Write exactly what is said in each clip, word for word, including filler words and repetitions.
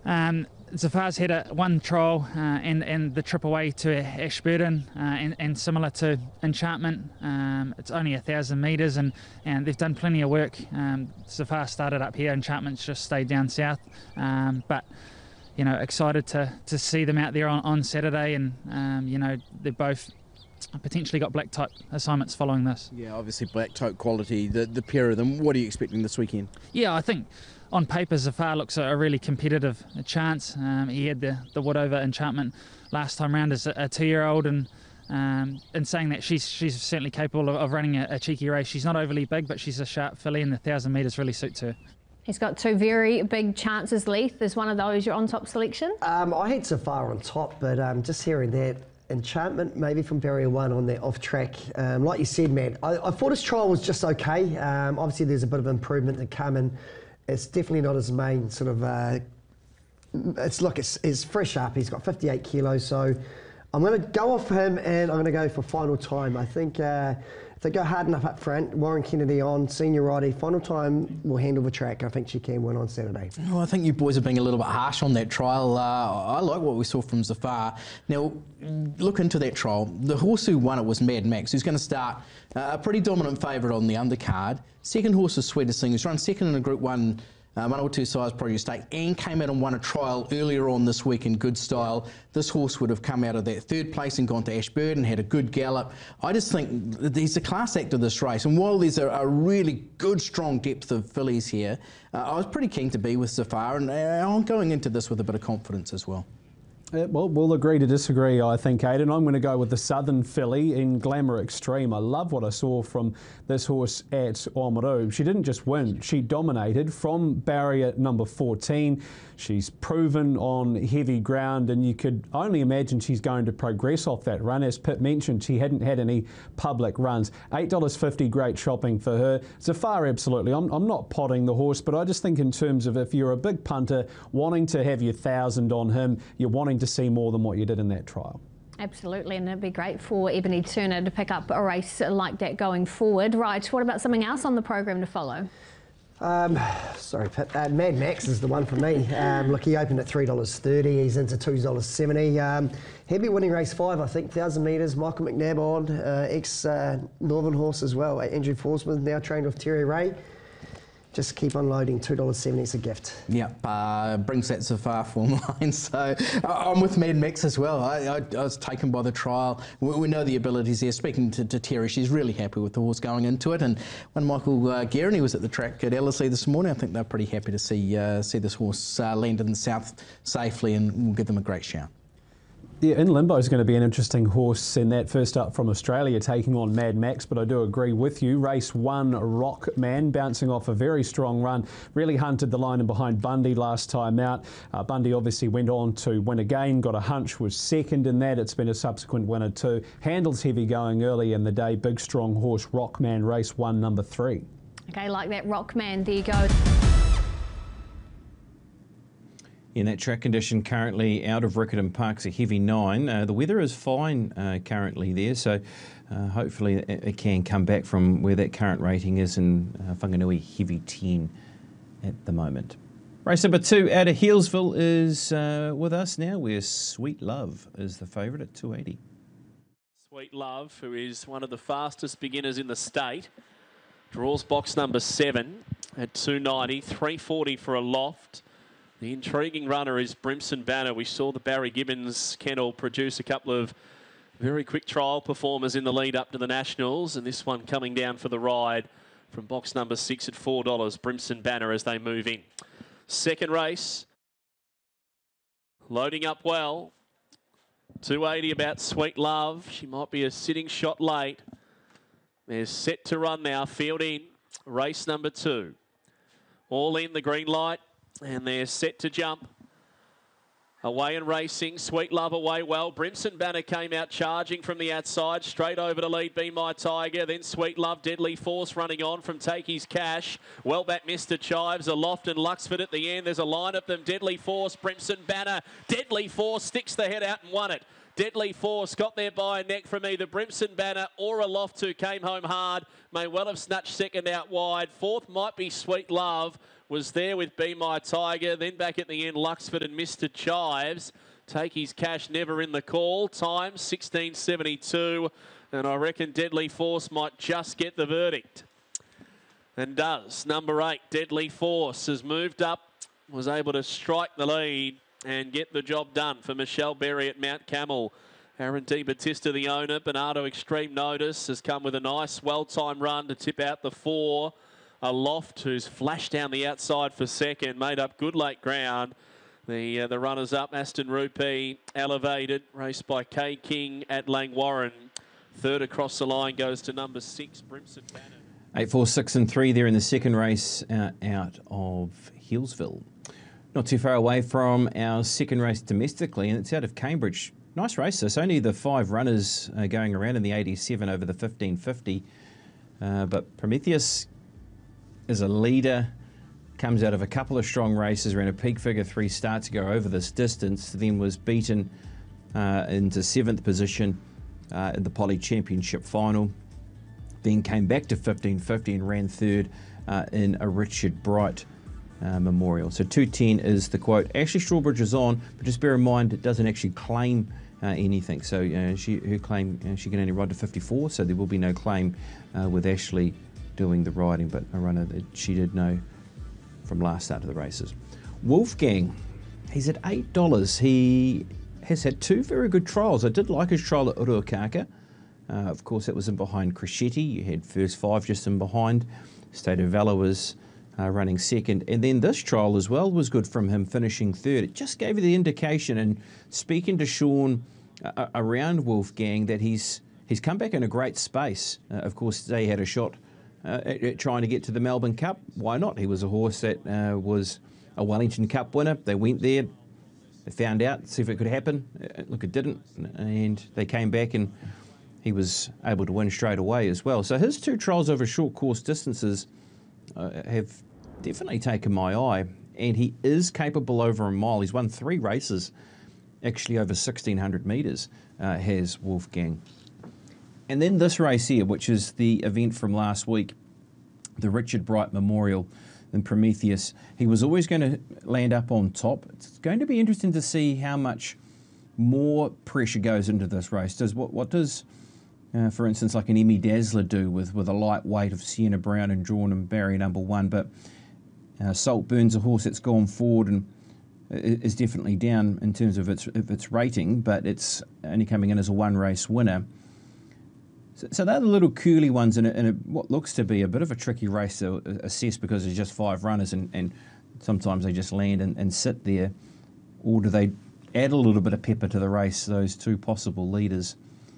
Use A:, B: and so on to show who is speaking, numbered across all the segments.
A: Um, Zafar's had a one trial uh, and, and the trip away to Ashburton, uh, and, and similar to Enchantment, um, it's only a thousand metres, and, and they've done plenty of work. Um, Zafar started up here, Enchantment's just stayed down south, um, but you know, excited to, to see them out there on, on Saturday, and um, you know, they've both potentially got black type assignments following this.
B: Yeah, obviously black type quality, the, the pair of them. What are you expecting this weekend?
A: Yeah, I think on paper Zafar looks a really competitive chance. Um, he had the, the wood over Enchantment last time round as a, a two-year-old, and um, in saying that, she's she's certainly capable of, of running a, a cheeky race. She's not overly big, but she's a sharp filly, and the thousand metres really suits her.
C: He's got two very big chances, Leith. Is one of those your on-top selection?
D: Um, I had Zafar on top, but um, just hearing that, Enchantment maybe from barrier one on that off track. Um, like you said, Matt, I, I thought his trial was just okay. Um, obviously, there's a bit of improvement to come, and it's definitely not his main sort of. Uh, it's look, it's, it's fresh up. He's got fifty-eight kilos, so I'm going to go off him, and I'm going to go for final time. I think uh, if they go hard enough up front, Warren Kennedy on senior righty, final time will handle the track. I think she can win on Saturday.
B: Well, I think you boys are being a little bit harsh on that trial. Uh, I like what we saw from Zafar. Now, look into that trial. The horse who won it was Mad Max, who's going to start uh, a pretty dominant favourite on the undercard. Second horse is Sweetest Thing, who's run second in a Group One. Uh, one or two size Produce Stake, and came out and won a trial earlier on this week in good style. This horse would have come out of that third place and gone to Ashburton, had a good gallop. I just think he's a class act of this race, and while there's a, a really good strong depth of fillies here, uh, I was pretty keen to be with Zafar, and uh, I'm going into this with a bit of confidence as well.
E: Uh, well, we'll agree to disagree, I think, Aidan. I'm going to go with the Southern filly in Glamour Extreme. I love what I saw from this horse at Oamaru. She didn't just win, she dominated from barrier number fourteen. She's proven on heavy ground, and you could only imagine she's going to progress off that run. As Pip mentioned, she hadn't had any public runs. eight dollars fifty, great shopping for her. Zafar, absolutely. I'm, I'm not potting the horse, but I just think in terms of if you're a big punter wanting to have your thousand on him, you're wanting to see more than what you did in that trial.
C: Absolutely, and it'd be great for Ebony Turner to pick up a race like that going forward. Right, what about something else on the program to follow?
D: Um, sorry, Pip. Uh, Mad Max is the one for me. Um, look, he opened at three dollars thirty. He's into two dollars seventy. Um, he'll be winning race five, I think, one thousand metres. Michael McNabb on, uh, ex-Northern uh, horse as well. Andrew Forsman, now trained with Terry Ray. Just keep unloading, two dollars seventy is a gift.
B: Yep, uh, brings that Zafar form line. So I'm with Mad Max as well. I, I, I was taken by the trial. We, we know the abilities there. Speaking to, to Terry, she's really happy with the horse going into it. And when Michael uh, Guerini was at the track at Ellerslie this morning, I think they're pretty happy to see uh, see this horse uh, land in the south safely, and we'll give them a great shout.
E: Yeah, In Limbo is going to be an interesting horse in that first up from Australia, taking on Mad Max, but I do agree with you. Race one, Rockman, bouncing off a very strong run, really hunted the line in behind Bundy last time out. Uh, Bundy obviously went on to win again, got a hunch, was second in that. It's been a subsequent winner too. Handles heavy going early in the day. Big strong horse, Rockman, race one, number three.
C: Okay, like that, Rockman, there you go.
F: In that track condition currently out of Riccarton Park's a heavy nine. Uh, the weather is fine uh, currently there, so uh, hopefully it, it can come back from where that current rating is in uh, Whanganui, heavy ten at the moment. Race number two out of Healesville is uh, with us now, where Sweet Love is the favourite at two eighty.
G: Sweet Love, who is one of the fastest beginners in the state, draws box number seven at two ninety, three forty for a loft. The intriguing runner is Brimson Banner. We saw the Barry Gibbons kennel produce a couple of very quick trial performers in the lead up to the Nationals, and this one coming down for the ride from box number six at four dollars, Brimson Banner, as they move in. Second race, loading up well. two eighty about Sweet Love. She might be a sitting shot late. They're set to run now, field in, race number two. All in, the green light. And they're set to jump. Away and racing. Sweet Love away well. Brimson Banner came out charging from the outside. Straight over to lead Be My Tiger. Then Sweet Love, Deadly Force running on from Take His Cash. Well back Mister Chives, Aloft and Luxford at the end. There's a line of them. Deadly Force, Brimson Banner. Deadly Force sticks the head out and won it. Deadly Force got there by a neck from either Brimson Banner or a Loft who came home hard. May well have snatched second out wide. Fourth might be Sweet Love. Was there with Be My Tiger. Then back at the end, Luxford and Mister Chives. Take His Cash never in the call. Time sixteen seventy-two. And I reckon Deadly Force might just get the verdict. And does. Number eight, Deadly Force, has moved up, was able to strike the lead and get the job done for Michelle Berry at Mount Camel. Aaron Di Battista, the owner. Bernardo Extreme Notice has come with a nice, well-timed run to tip out the four. A Loft, who's flashed down the outside for second, made up good late ground. The uh, the runners-up, Aston Rupee, elevated, raced by K King at Langwarren. Third across the line goes to number six, Brimson Banner.
F: Eight, four, six, and three there in the second race uh, out of Hillsville. Not too far away from our second race domestically, and it's out of Cambridge. Nice race. It's only the five runners uh, going around in the eighty-seven over the fifteen fifty. Uh, but Prometheus is a leader, comes out of a couple of strong races, ran a peak figure three starts ago over this distance, then was beaten uh, into seventh position uh, in the Poly Championship final. Then came back to fifteen fifty and ran third uh, in a Richard Bright uh, Memorial. So two ten is the quote. Ashley Strawbridge is on, but just bear in mind it doesn't actually claim uh, anything. So uh, she her claim uh, she can only ride to fifty-four, so there will be no claim uh, with Ashley doing the riding, but a runner that she did know from last start of the races. Wolfgang, he's at eight dollars. He has had two very good trials. I did like his trial at Uruakaka. Uh, of course, that was in behind Crescetti. You had first five just in behind. State of Valor was uh, running second. And then this trial as well was good from him, finishing third. It just gave you the indication, and speaking to Sean uh, around Wolfgang, that he's he's come back in a great space. Uh, of course, they had a shot uh, at, at trying to get to the Melbourne Cup. Why not? He was a horse that uh, was a Wellington Cup winner. They went there. They found out, see if it could happen. Uh, look, it didn't. And they came back and he was able to win straight away as well. So his two trials over short course distances uh, have definitely taken my eye. And he is capable over a mile. He's won three races, actually over sixteen hundred metres, uh, has Wolfgang. And then this race here, which is the event from last week, the Richard Bright Memorial in Prometheus. He was always going to land up on top. It's going to be interesting to see how much more pressure goes into this race. Does what, what does... Uh, for instance, like an Emmy Dazzler do with, with a light weight of Sienna Brown and Drawn and Barry number one. But uh, Saltburn's a horse that's gone forward and is definitely down in terms of its of its rating, but it's only coming in as a one-race winner. So, so they're the little curly ones in, a, in a, what looks to be a bit of a tricky race to assess because there's just five runners and, and sometimes they just land and, and sit there. Or do they add a little bit of pepper to the race, those two possible leaders?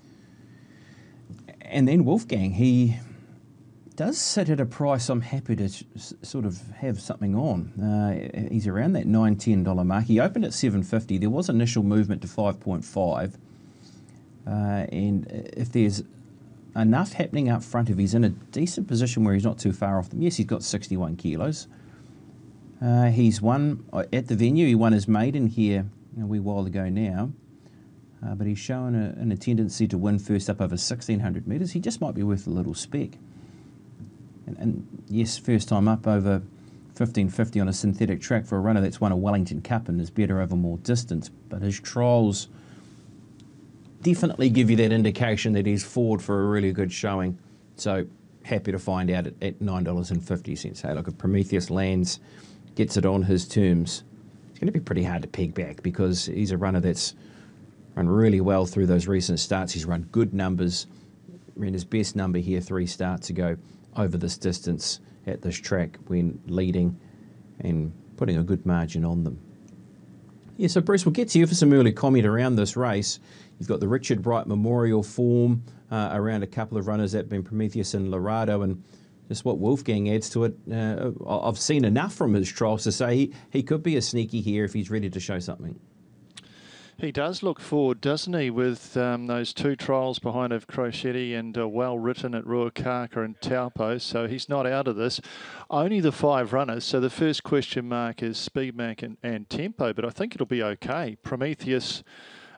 F: And then Wolfgang, he does sit at a price I'm happy to s- sort of have something on. Uh, he's around that nine dollars, ten dollars mark. He opened at seven fifty. There was initial movement to five point five. Uh, and if there's enough happening up front, if he's in a decent position where he's not too far off them, yes, he's got sixty-one kilos. Uh, he's won at the venue. He won his maiden here a wee while ago now. Uh, but he's shown a, an, a tendency to win first up over sixteen hundred metres. He just might be worth a little spec. And, and yes, first time up over fifteen fifty on a synthetic track for a runner that's won a Wellington Cup and is better over more distance. But his trials definitely give you that indication that he's forward for a really good showing. So happy to find out at, at nine dollars fifty. Hey, look, if Prometheus lands, gets it on his terms, it's going to be pretty hard to peg back because he's a runner that's run really well through those recent starts. He's run good numbers. Ran his best number here three starts ago over this distance at this track when leading and putting a good margin on them. Yeah, so Bruce, we'll get to you for some early comment around this race. You've got the Richard Bright Memorial form uh, around a couple of runners that have been Prometheus and Lorado, and just what Wolfgang adds to it. Uh, I've seen enough from his trials to say he, he could be a sneaky here if he's ready to show something.
H: He does look forward, doesn't he, with um, those two trials behind of Crescetti and uh, well written at Ruakaka and Taupo, so he's not out of this. Only the five runners, so the first question mark is speed mark and, and tempo, but I think it'll be okay. Prometheus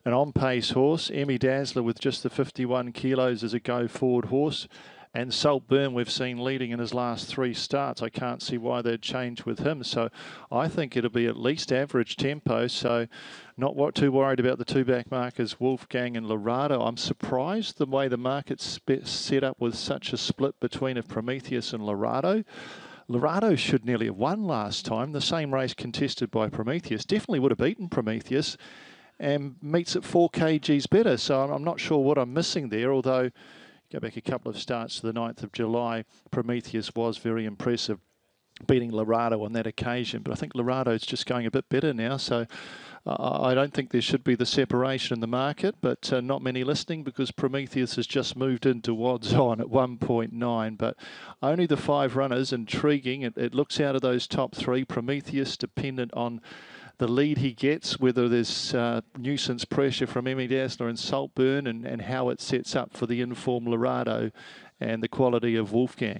H: an on-pace horse. Emmy Dazzler with just the fifty-one kilos as a go-forward horse. And Saltburn we've seen leading in his last three starts. I can't see why they'd change with him. So I think it'll be at least average tempo. So not what too worried about the two back markers, Wolfgang and Lorado. I'm surprised the way the market's set up with such a split between of Prometheus and Lorado. Lorado should nearly have won last time. The same race contested by Prometheus. Definitely would have beaten Prometheus and meets at four kgs better. So I'm not sure what I'm missing there, although go back a couple of starts to the ninth of July, Prometheus was very impressive, beating Lorado on that occasion. But I think Lorado's just going a bit better now, so uh, I don't think there should be the separation in the market, but uh, not many listening because Prometheus has just moved into odds on at one point nine. But only the five runners, intriguing. It, it looks out of those top three. Prometheus dependent on the lead he gets, whether there's uh, nuisance pressure from Emmy Dazzler and Saltburn, and, and how it sets up for the informed Lorado and the quality of Wolfgang.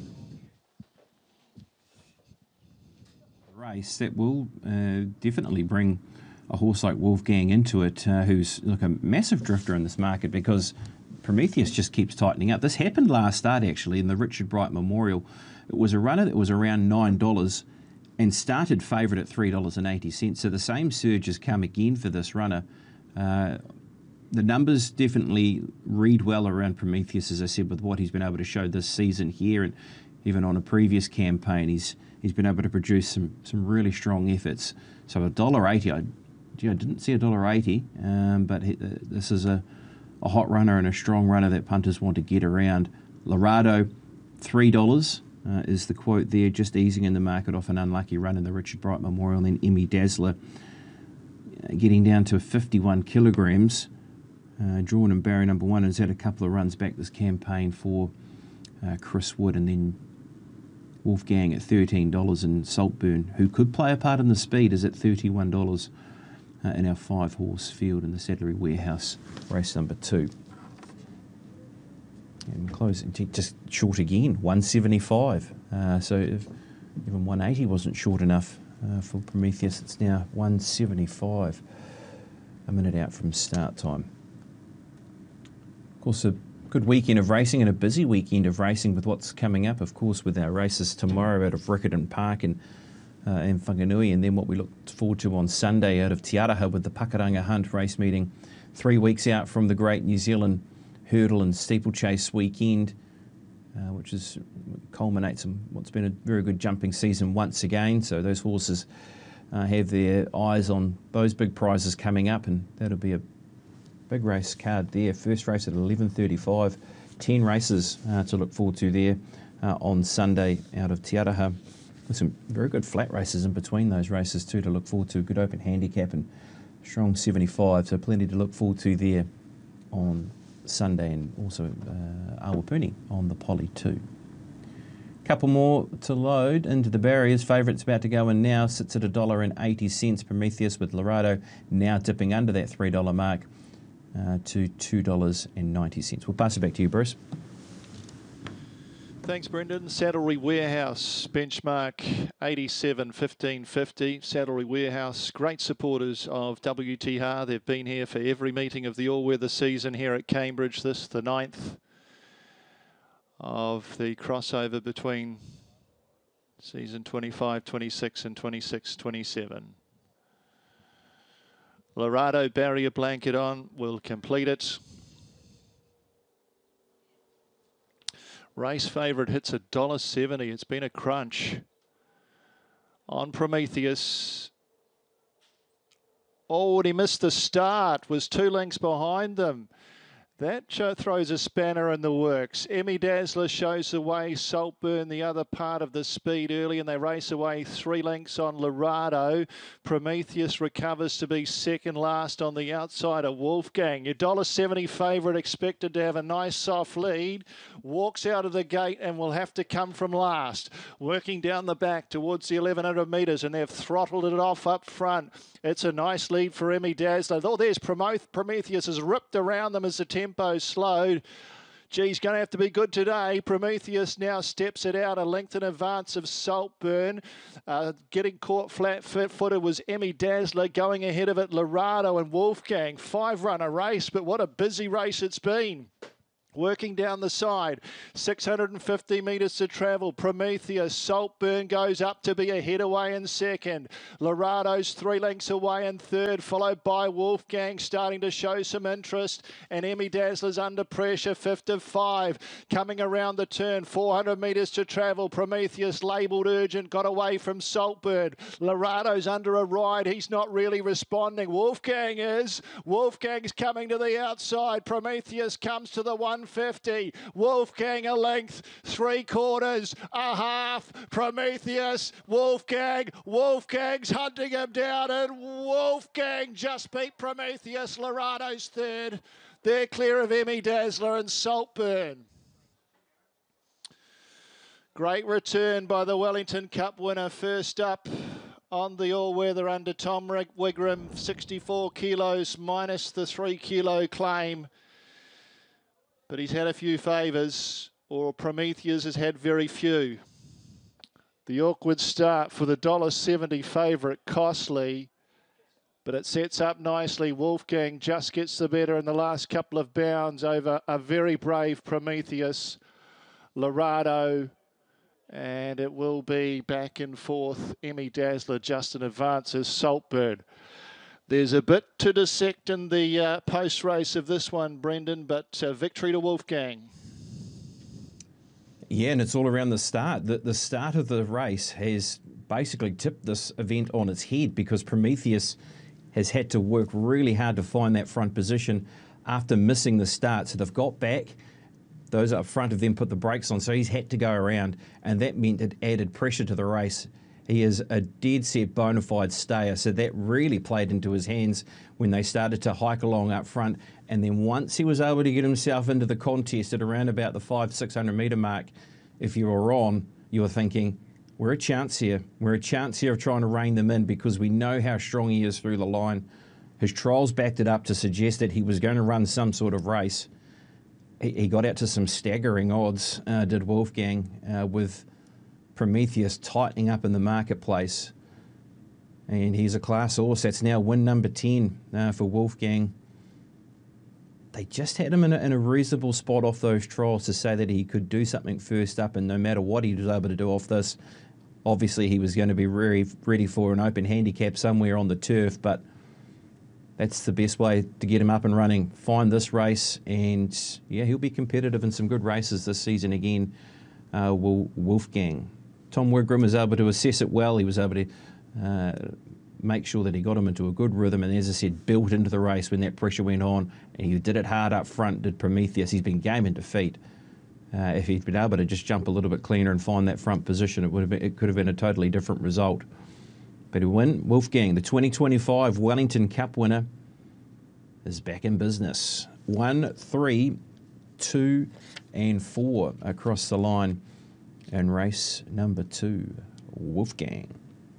F: Race that will uh, definitely bring a horse like Wolfgang into it, uh, who's like a massive drifter in this market because Prometheus just keeps tightening up. This happened last start actually in the Richard Bright Memorial. It was a runner that was around nine dollars and started favourite at three dollars and eighty cents. So the same surge has come again for this runner. Uh, the numbers definitely read well around Prometheus, as I said, with what he's been able to show this season here, and even on a previous campaign, he's he's been able to produce some some really strong efforts. So a dollar eighty, I, gee, I didn't see a dollar eighty, um, but he, uh, this is a, a hot runner and a strong runner that punters want to get around. Lorado, three dollars. Uh, is the quote there, just easing in the market off an unlucky run in the Richard Bright Memorial. And then Emmy Dazzler uh, getting down to fifty-one kilograms, uh, drawn in barrier number one, and has had a couple of runs back this campaign for uh, Chris Wood. And then Wolfgang at thirteen dollars, and Saltburn, who could play a part in the speed, is at thirty-one dollars uh, in our five-horse field in the Saddlery Warehouse, race number two. And closing just short again, one seventy-five. Uh, so if even one eighty wasn't short enough uh, for Prometheus, it's now one seventy-five, a minute out from start time. Of course, a good weekend of racing and a busy weekend of racing with what's coming up, of course, with our races tomorrow out of Riccarton Park and uh, and Whanganui, and then what we look forward to on Sunday out of Te Araha with the Pakuranga Hunt race meeting, three weeks out from the Great New Zealand Hurdle and Steeplechase weekend, uh, which is culminates in what's been a very good jumping season once again. So those horses uh, have their eyes on those big prizes coming up, and that'll be a big race card there. First race at eleven thirty-five, ten races uh, to look forward to there uh, on Sunday out of Te Araha, with some very good flat races in between those races too to look forward to. Good open handicap and strong seventy-five, so plenty to look forward to there on Sunday, and also uh, Awapuni on the Poly too. Couple more to load into the barriers. Favourites about to go in now, sits at a dollar and eighty cents. Prometheus with Lorado now dipping under that three dollar mark uh, to two dollars and ninety cents. We'll pass it back to you, Bruce.
H: Thanks, Brendan. Saddlery Warehouse, benchmark eighty-seven fifteen fifty. Saddlery Warehouse, great supporters of W T R. They've been here for every meeting of the all-weather season here at Cambridge. This, the ninth of the crossover between season twenty-five twenty-six and twenty-six twenty-seven. Lorado barrier blanket on, will complete it. Race favourite hits a dollar seventy. It's been a crunch on Prometheus. Oh, and he missed the start. Was two lengths behind them. That throws a spanner in the works. Emmy Dazzler shows the way. Saltburn the other part of the speed early, and they race away three lengths on Lorado. Prometheus recovers to be second last on the outside of Wolfgang. Your one dollar seventy favourite expected to have a nice soft lead. Walks out of the gate and will have to come from last. Working down the back towards the eleven hundred metres, and they've throttled it off up front. It's a nice lead for Emmy Dazzler. Oh, there's Prometheus has ripped around them as the tempo slowed. Geez, going to have to be good today. Prometheus now steps it out, a length in advance of Saltburn. Uh, getting caught flat-footed was Emmy Dazzler. Going ahead of it, Lorado and Wolfgang. Five-runner race, but what a busy race it's been. Working down the side, six hundred fifty metres to travel. Prometheus, Saltburn goes up to be a head away in second. Lorado's three lengths away in third, followed by Wolfgang starting to show some interest. And Emmy Dazzler's under pressure, fifth of five. Coming around the turn, four hundred metres to travel. Prometheus labelled urgent, got away from Saltburn. Lorado's under a ride, he's not really responding. Wolfgang is. Wolfgang's coming to the outside. Prometheus comes to the one fifty. Wolfgang a length, three quarters, a half. Prometheus, Wolfgang. Wolfgang's hunting him down, and Wolfgang just beat Prometheus. Lorado's third. They're clear of Emmy Dazzler and Saltburn. Great return by the Wellington Cup winner. First up on the all-weather under Tom Wigram, sixty-four kilos minus the three kilo claim. But he's had a few favours, or Prometheus has had very few. The awkward start for the one dollar seventy favourite, Costly, but it sets up nicely. Wolfgang just gets the better in the last couple of bounds over a very brave Prometheus. Lorado, and it will be back and forth. Emmy Dazzler just in advance as Saltburn. There's a bit to dissect in the uh, post-race of this one, Brendan, but uh, victory to Wolfgang.
F: Yeah, and it's all around the start. The, the start of the race has basically tipped this event on its head because Prometheus has had to work really hard to find that front position after missing the start. So they've got back. Those up front of them put the brakes on, so he's had to go around, and that meant it added pressure to the race. He is a dead-set bona fide stayer, so that really played into his hands when they started to hike along up front. And then once he was able to get himself into the contest at around about the five, six hundred metre mark, if you were on, you were thinking, we're a chance here. We're a chance here of trying to rein them in because we know how strong he is through the line. His trials backed it up to suggest that he was going to run some sort of race. He, he got out to some staggering odds, uh, did Wolfgang, uh, with Prometheus tightening up in the marketplace. And he's a class horse. That's now win number ten uh, for Wolfgang. They just had him in a, in a reasonable spot off those trials to say that he could do something first up, and no matter what he was able to do off this, obviously he was going to be very ready for an open handicap somewhere on the turf, but that's the best way to get him up and running. Find this race, and yeah, he'll be competitive in some good races this season again, uh, Wolfgang. Tom Wigram was able to assess it well. He was able to uh, make sure that he got him into a good rhythm, and as I said, built into the race when that pressure went on, and he did it hard up front, did Prometheus. He's been game in defeat. Uh, if he'd been able to just jump a little bit cleaner and find that front position, it would have been, it could have been a totally different result. But he win. Wolfgang, the twenty twenty-five Wellington Cup winner, is back in business. One, three, two, and four across the line in race number two. Wolfgang.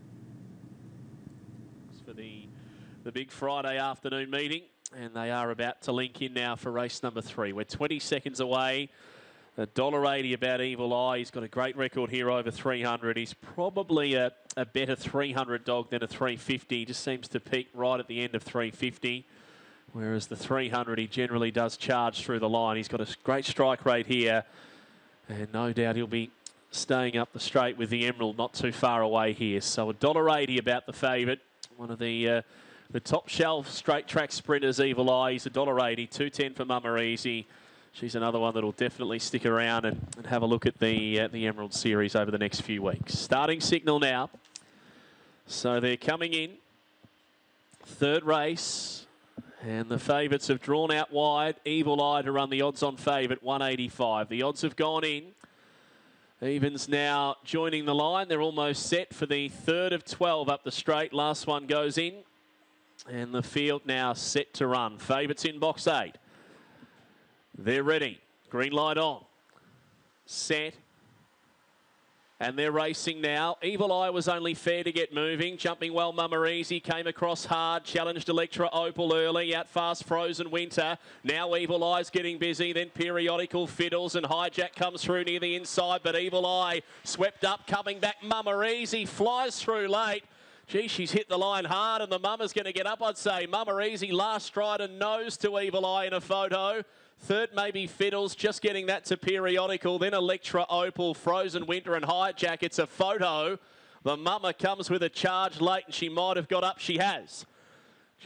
G: For the, the big Friday afternoon meeting, and they are about to link in now for race number three. We're twenty seconds away. A one dollar eighty about Evil Eye. He's got a great record here over three hundred. He's probably a, a better three hundred dog than a three fifty. He just seems to peak right at the end of three fifty. Whereas the three hundred, he generally does charge through the line. He's got a great strike rate here. And no doubt he'll be staying up the straight with the Emerald not too far away here. So a one dollar eighty about the favourite. One of the uh, the top shelf straight track sprinters, Evil Eye. He's a one dollar eighty. two ten for Mama Easy. She's another one that'll definitely stick around and, and have a look at the uh, the Emerald Series over the next few weeks. Starting signal now. So they're coming in. Third race. And the favourites have drawn out wide. Evil Eye to run the odds-on favourite, one eighty-five. The odds have gone in. Evens now joining the line. They're almost set for the third of twelve up the straight. Last one goes in. And the field now set to run. Favourites in box eight. They're ready. Green light on. Set. And they're racing now. Evil Eye was only fair to get moving. Jumping well, Mama Easy came across hard. Challenged Electra Opal early. Out fast, Frozen Winter. Now Evil Eye's getting busy. Then Periodical Fiddles and Hijack comes through near the inside. But Evil Eye swept up, coming back. Mama Easy flies through late. Gee, she's hit the line hard, and the Mama's going to get up, I'd say. Mama Easy last stride and nose to Evil Eye in a photo. Third, maybe Fiddles, just getting that to Periodical. Then Electra Opal, Frozen Winter and Hijack. It's a photo. The Mama comes with a charge late, and she might have got up. She has.